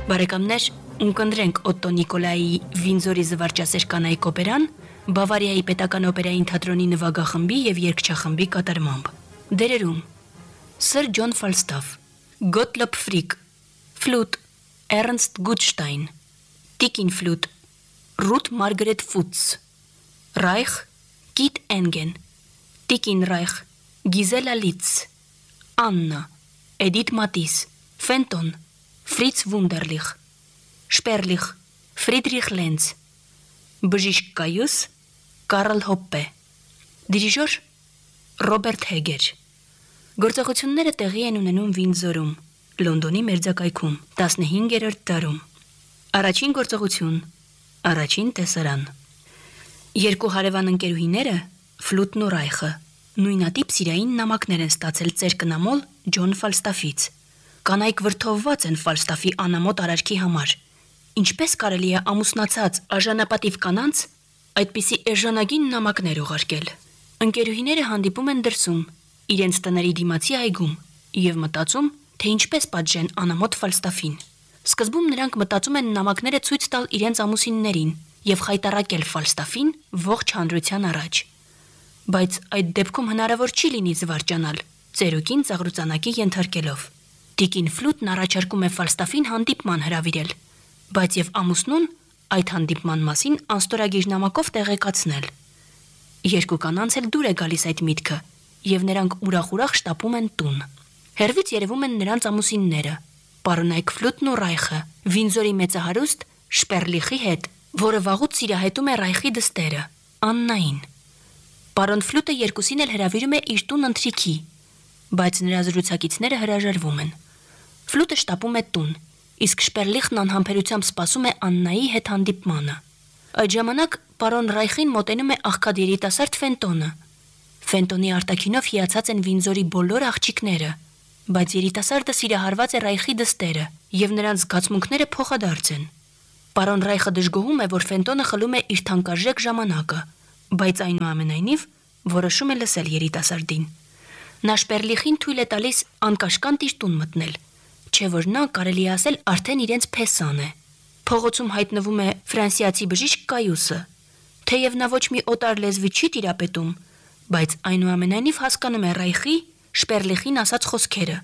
Բարեկամներ, ունկնդրենք Օտտո Նիկոլայի Վինձորի զվարճասեր կանայք օպերան, Բավարիայի պետական օպերային թատրոնի նվագախմբի եւ երգչախմբի կատարմամբ։ Դերերում Սր Ջոն Ֆալստաֆ, Գոտլոբ Ֆրիկ, ֆլուտ Էրնստ Գուտշտայն, Տիկին ֆլուտ Ռութ Մարգարետ Ֆուտս, Ռայխ Կիտ Էնգեն, Տիկին Ռայխ Գիզելա Լիցս, Աննա Էդիթ Մատիս, Ֆենտոն Ֆրից Վունդերլիխ, Շպերլիխ Ֆրիդրիխ Լենց, Բժիշկ Կայուս Կարլ Հոպպե, դիրիժոր Ռոբերտ Հեգեր։ Գործողությունները տեղի են ունենում Վինձորում, Լոնդոնի մերձակայքում, 15-րդ դարում։ Առաջին գործողություն, առաջին տեսարան։ Երկու հարևան ընկերուհիները, Ֆլուտն ու Ռայխը, նույնատիպ սիրային նամակներ են ստացել ծերկնամոլ Ջոն Ֆալստաֆից։ Կանայք վրդովված են Ֆալստաֆի անամոտ արարքի համար։ Ինչպես կարելի է ամուսնացած արժանապատիվ կանանց այդպիսի էժանագին նամակներ ուղարկել։ Ընկերուհիները հանդիպում են դրսում, իրենց տների դիմացի այգում, եւ մտածում, թե ինչպես պատժեն անամոտ Ֆալստաֆին։ Սկզբում նրանք մտածում են նամակները ցույց տալ իրենց ամուսիններին եւ խայտառակել Ֆալստաֆին ողջ հանրության առաջ։ Բայց այդ դեպքում հնարավոր չի լինի զվարճանալ, ծերուկին ծաղրուծանակի ենթարկելով։ Տիկին Ֆլուտն առաջարկում է Ֆալստաֆին հանդիպման հրավիրել, բայց եւ ամուսնուն այդ հանդիպման մասին անստորագիր նամակով տեղեկացնել։ Երկու կանանց էլ դուր է գալիս այդ միտքը, եւ նրանք ուրախ-ուրախ շտապում են տուն։ Հերվից երևում են նրանց ամուսինները, պարոնայք Ֆլուտն ու Ռայխը, Վինձորի մեծահարուստ Շպերլիխի հետ, որը վաղուց սիրահետում է Ռայխի դստերը, Աննային։ Պարոն Ֆլուտը երկուսին էլ հրավիրում է իր տուն ընթրիքի, բայց նրա զրուցակիցները հրաժարվում են։ Ֆլուտը շտապում է տուն, իսկ Շպերլիխն անհամբերությամբ սպասում է Աննայի հետ հանդիպմանը։ Այդ ժամանակ պարոն Ռայխին մոտենում է աղքատ երիտասարդ Ֆենտոնը։ Ֆենտոնի արտաքինով հիացած են Վինձորի բոլոր աղջիկները, բայց երիտասարդը սիրահարված է Ռայխի դստերը, եւ նրանց զգացմունքները փոխադարձ են։ Պարոն Ռայխը դժգոհում է, որ Ֆենտոնը խլում է իր թանկարժեք ժամանակը, բայց այնուամենայնիվ որոշում է լսել երիտասարդին։ Նա Շպերլիխին թույլ է տալիս անկաշկանդ իր տուն մտնել, չէ որ նա կարելի է ասել արդեն իրենց փեսան է։ Փողոցում հայտնվում է ֆրանսիացի բժիշկ Կայուսը, թեև նա ոչ մի օտար լեզվի չի տիրապետում, բայց այնուամենայնիվ հասկանում է Ռայխի Շպերլիխին ասած խոսքերը։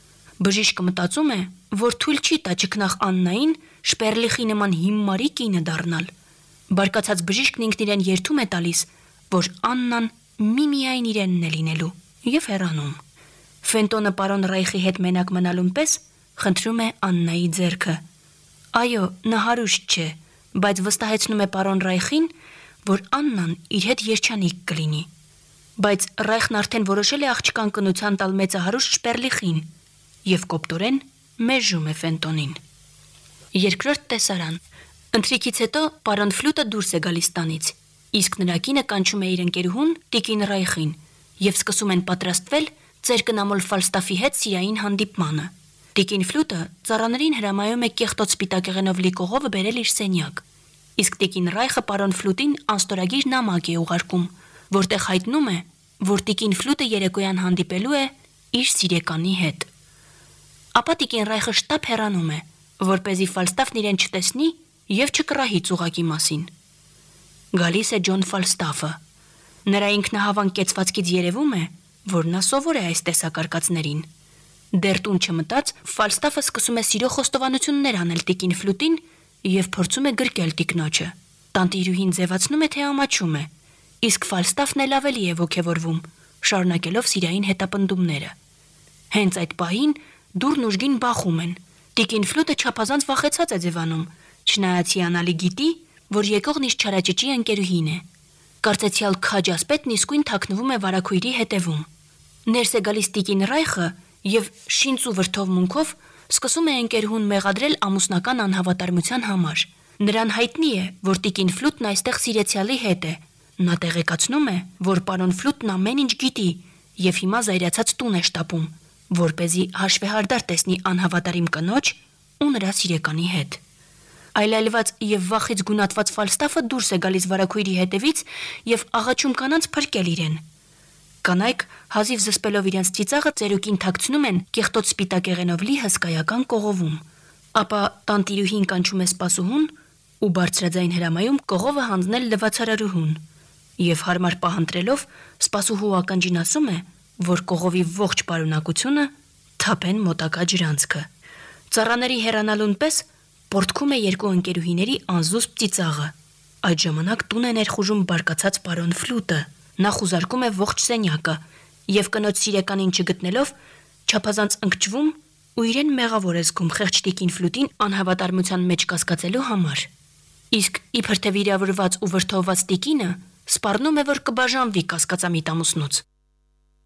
Բժիշկը մտածում է, որ թույլ չի տա ճկնախ Աննային Շպերլիխի նման հիմարի կինը դառնալ։ Բարկացած բժիշկն ինքն իրեն երդում է տալիս, որ Աննան միմիայն իրենն է լինելու, եւ հեռանում։ Ֆենտոնը պարոն Ռայխի հետ մենակ մնալուն պես խնդրում է Աննայի ձեռքը։ Այո, նա հարուստ չէ, բայց վստահեցնում է պարոն Ռայխին, որ Աննան իր հետ երջանիկ կլինի։ Բայց Ռայխն արդեն որոշել է աղջկան կնության տալ մեծահարուստ Շպերլիխին եւ կոպտորեն մերժում է Ֆենտոնին։ Երկրորդ տեսարան։ Ընթրիքից հետո պարոն Ֆլուտը դուրս է գալիս տանից, իսկ նրա կինը կանչում է իր ընկերուհուն Տիկին Ռայխին եւ սկսում են պատրաստվել ծերկնամոլ Ֆալստաֆի հետ սիրային հանդիպմանը։ Տիկին Ֆլուտը ծառաներին հրամայում է կեղտոտ սպիտակեղենով լի կողովը բերել իր սենյակ, իսկ Տիկին Ռայխը պարոն Ֆլուտին անստորագիր նամակ է ուղարկում, որտեղ հայտնում է, որ Տիկին Ֆլուտը երեկոյան հանդիպելու է իր սիրեկանի հետ։ Ապա Տիկին Ռայխը շտապ հեռանում է, որպեսզի Ֆալստաֆն իրեն չտեսնի եւ չկռահի ծուղակի մասին։ Գալիս է Ջոն Ֆալստաֆը։ Նրա ինքնահավան կեցվածքից երևում է, որ նա սովոր է այս տեսակարկածներին։ Դեռ տուն չմտած, Ֆալստաֆը սկսում է սիրո խոստովանություններ անել Տիկին Ֆլուտին եւ փորձում է գրկել տիկնոջը։ Տանտիրուհին ձևացնում է, թե ամաչում է, իսկ Ֆալստաֆն էլ ավելի է ոգևորվում, շարունակելով սիրային հետապնդումները։ Հենց այդ պահին դուռն ուժգին բախում են։ Տիկին Ֆլուտը չափազանց վախեցած է ձևանում, չնայած հիանալի գիտի, որ եկողն իր չարաճճի ընկերուհին է։ Կարծեցյալ քաջ ասպետն իսկույն թաքնվում է վարակույրի հետևում։ Ներս է գալիս Տիկին Ռայխը եւ շինծու վրդովմունքով սկսում է ընկերուհուն մեղադրել ամուսնական անհավատարմության համար։ Նրան հայտնի է, որ Տիկին Ֆլուտն այստեղ սիրեցյալի հետ է։ Նա տեղեկացնում է, որ պարոն Ֆլուտն ամեն ինչ գիտի եւ հիմա զայրացած տուն է շտապում, որպեսզի հաշվեհարդար տեսնի անհավատարիմ կնոջ ու նրա սիրեկանի հետ։ Այլայլված եւ վախից գունատված Ֆալստաֆը դուրս է գալիս վարակույրի հետևից եւ աղաչում կանանց փրկել իրեն։ Կանայք հազիվ զսպելով իրենց ծիծաղը ծերուկին թաքցնում են կեղտոտ սպիտակեղենով լի հսկայական կողովում։ Ապա տանտիրուհին կանչում է սպասուհուն ու բարձրաձայն հրամայում կողովը հանձնել լվացարարուհուն եւ հարմար պահանտրելով սպասուհու ականջին ասում է, որ կողովի ողջ պարունակությունը թափեն մոտակա ջրանցքը։ Ծառաների հեռանալուն պես պորտքում է երկու ընկերուհիների անզուսպ ծիծաղը։ Այդ ժամանակ տուն է ներխուժում բարկացած պարոն Ֆլուտը։ Նա խուզարկում է ողջ սենյակը եւ կնոջ սիրեկանին չգտնելով չափազանց ընկճվում ու իրեն մեղավոր է զգում խեղճ տիկին Ֆլուտին անհավատարմության մեջ կասկածելու համար։ Իսկ իբր թե վիրավորված ու վրդովված տիկինը սպառնում է, որ կբաժանվի կասկածամիտ ամուսնուց։